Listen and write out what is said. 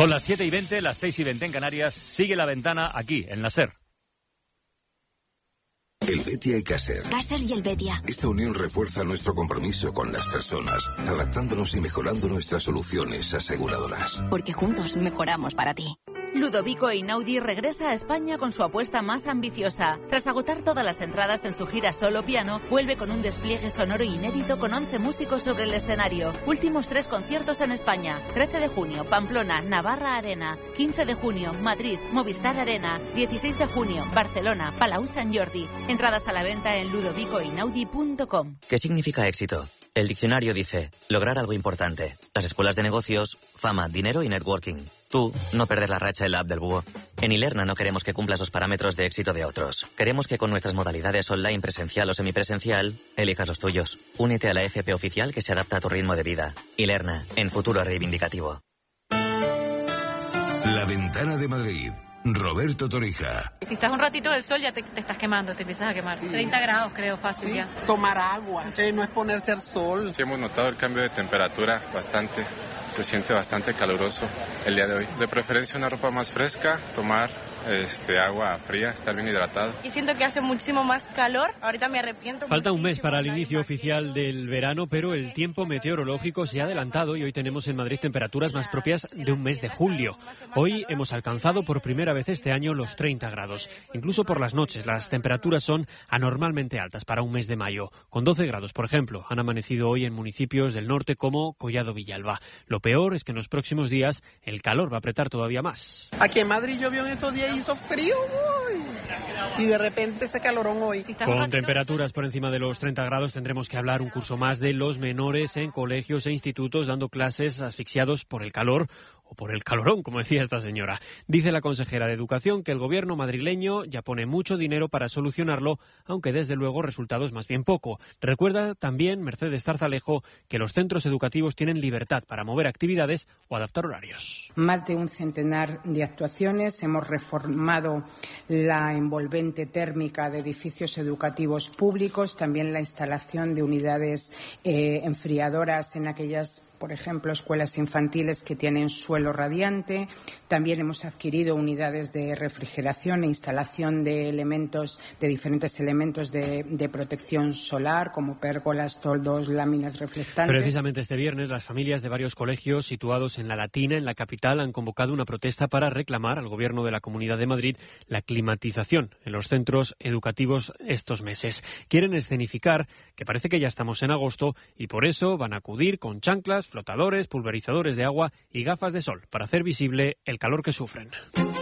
Son las 7:20, las 6:20 en Canarias. Sigue La Ventana aquí, en la SER. El Betia y Caser. Caser y el Betia. Esta unión refuerza nuestro compromiso con las personas, adaptándonos y mejorando nuestras soluciones aseguradoras. Porque juntos mejoramos para ti. Ludovico Einaudi regresa a España con su apuesta más ambiciosa. Tras agotar todas las entradas en su gira solo piano, vuelve con un despliegue sonoro inédito con 11 músicos sobre el escenario. Últimos 3 conciertos en España. 13 de junio, Pamplona, Navarra Arena. 15 de junio, Madrid, Movistar Arena. 16 de junio, Barcelona, Palau Sant Jordi. Entradas a la venta en ludovicoeinaudi.com. ¿Qué significa éxito? El diccionario dice, lograr algo importante. Las escuelas de negocios, fama, dinero y networking. Tú, no perder la racha en la app del búho. En Ilerna no queremos que cumplas los parámetros de éxito de otros. Queremos que con nuestras modalidades online, presencial o semipresencial, elijas los tuyos. Únete a la FP oficial que se adapta a tu ritmo de vida. Ilerna, en futuro reivindicativo. La Ventana de Madrid. Roberto Torija. Si estás un ratito en el sol ya te estás quemando, te empiezas a quemar. 30 grados creo, fácil sí, ya. Tomar agua, no exponerse al sol. Sí, hemos notado el cambio de temperatura bastante. Se siente bastante caluroso el día de hoy. De preferencia una ropa más fresca, tomar agua fría, estar bien hidratado. Y siento que hace muchísimo más calor, ahorita me arrepiento. Falta un mes para el inicio oficial del verano, pero el tiempo meteorológico se ha adelantado y hoy tenemos en Madrid temperaturas más propias de un mes de julio. Hoy hemos alcanzado por primera vez este año los 30 grados. Incluso por las noches las temperaturas son anormalmente altas para un mes de mayo. Con 12 grados, por ejemplo, han amanecido hoy en municipios del norte como Collado Villalba. Lo peor es que en los próximos días el calor va a apretar todavía más. Aquí en Madrid llovió en estos días y hizo frío hoy. Y de repente ese calorón hoy. Con temperaturas por encima de los 30 grados tendremos que hablar un curso más de los menores en colegios e institutos dando clases asfixiados por el calor o por el calorón, como decía esta señora. Dice la consejera de Educación que el gobierno madrileño ya pone mucho dinero para solucionarlo, aunque desde luego resultados más bien poco. Recuerda también Mercedes Zarzalejo que los centros educativos tienen libertad para mover actividades o adaptar horarios. Más de un centenar de actuaciones. Hemos reformado la envolvente térmica de edificios educativos públicos, también la instalación de unidades enfriadoras en aquellas, por ejemplo, escuelas infantiles que tienen suelo radiante. También hemos adquirido unidades de refrigeración e instalación de diferentes elementos de protección solar, como pérgolas, toldos, láminas reflectantes. Precisamente este viernes las familias de varios colegios situados en La Latina, en la capital, han convocado una protesta para reclamar al Gobierno de la Comunidad de Madrid la climatización en los centros educativos estos meses. Quieren escenificar que parece que ya estamos en agosto y por eso van a acudir con chanclas, flotadores, pulverizadores de agua y gafas de sol para hacer visible el calor que sufren.